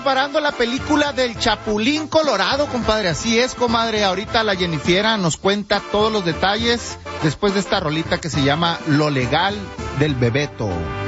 Preparando la película del Chapulín Colorado, compadre. Así es, comadre. Ahorita la Jennifiera nos cuenta todos los detalles después de esta rolita que se llama Lo Legal del Bebeto.